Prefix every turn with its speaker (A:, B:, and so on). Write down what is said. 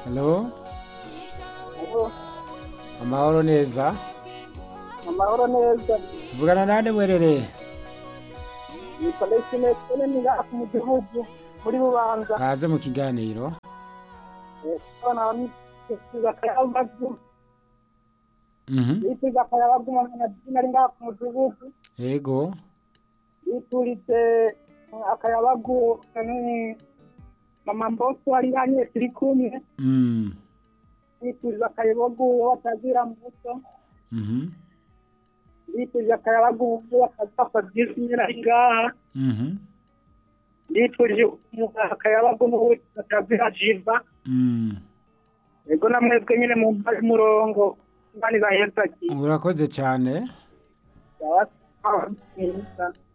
A: Halo,
B: Alo,
A: amahoro neza.
B: amahoro neza.
A: Tuvugana nande mwerere?
B: Ni Palestine ni ngaha ku mudugudu muri Bubanza.
A: Kaze mu kiganiro.
B: Abana bamwitiza akayabagu.
A: Mhm.
B: Bitiza akayabagu ari ngaha ku mudugudu.
A: Yego.
B: Bituritse akayabagu mama Mboso ari hanye turi kumwe.
A: Mm.
B: Bituza akayabagu batagira muto.
A: Mhm.
B: Bituza akayabagu batazafa byinshi ari ngaha.
A: Mhm.
B: Bituze akayabagu batagira jiva.
A: Mm.
B: Ego namwebwe nyine mu murongo bani baheza ki.
A: Urakoze cyane.
B: Yawa.